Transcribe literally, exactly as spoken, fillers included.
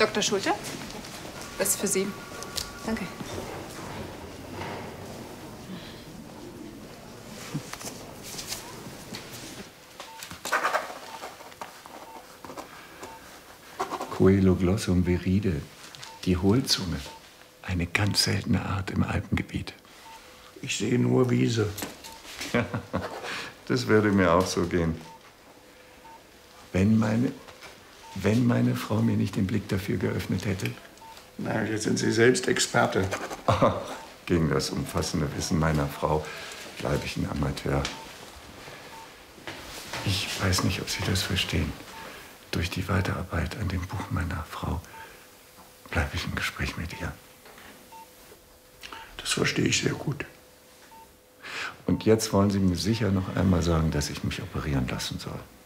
Doktor Schulte, das ist für Sie. Danke. Coeloglossum viride, die Hohlzunge. Eine ganz seltene Art im Alpengebiet. Ich sehe nur Wiese. Das würde mir auch so gehen. Wenn meine, wenn meine Frau mir nicht den Blick dafür geöffnet hätte. Na, jetzt sind Sie selbst Experte. Ach, gegen das umfassende Wissen meiner Frau bleibe ich ein Amateur. Ich weiß nicht, ob Sie das verstehen. Durch die Weiterarbeit an dem Buch meiner Frau bleibe ich im Gespräch mit ihr. Das verstehe ich sehr gut. Und jetzt wollen Sie mir sicher noch einmal sagen, dass ich mich operieren lassen soll.